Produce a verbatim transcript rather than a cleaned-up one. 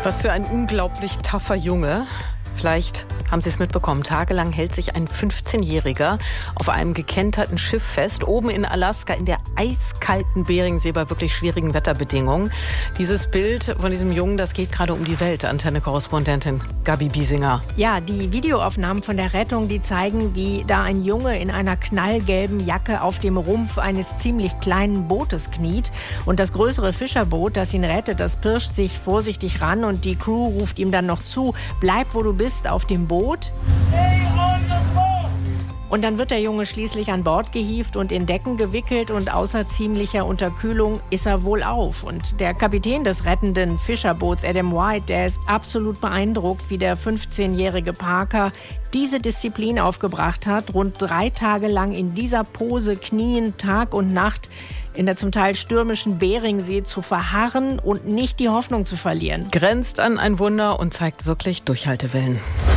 Was für ein unglaublich taffer Junge. Vielleicht haben Sie es mitbekommen, tagelang hält sich ein fünfzehnjähriger auf einem gekenterten Schiff fest, oben in Alaska in der eiskalten Beringsee bei wirklich schwierigen Wetterbedingungen. Dieses Bild von diesem Jungen, das geht gerade um die Welt. Antenne-Korrespondentin Gabi Biesinger. Ja, die Videoaufnahmen von der Rettung, die zeigen, wie da ein Junge in einer knallgelben Jacke auf dem Rumpf eines ziemlich kleinen Bootes kniet. Und das größere Fischerboot, das ihn rettet, das pirscht sich vorsichtig ran und die Crew ruft ihm dann noch zu: Bleib, wo du bist, auf dem Boot. Und dann wird der Junge schließlich an Bord gehievt und in Decken gewickelt und außer ziemlicher Unterkühlung ist er wohlauf. Und der Kapitän des rettenden Fischerboots, Adam White, der ist absolut beeindruckt, wie der fünfzehnjährige Parker diese Disziplin aufgebracht hat, rund drei Tage lang in dieser Pose knien, Tag und Nacht in der zum Teil stürmischen Beringsee zu verharren und nicht die Hoffnung zu verlieren. Grenzt an ein Wunder und zeigt wirklich Durchhaltewillen.